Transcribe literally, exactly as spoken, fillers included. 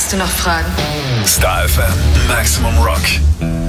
Hast du noch Fragen? Star F M, Maximum Rock.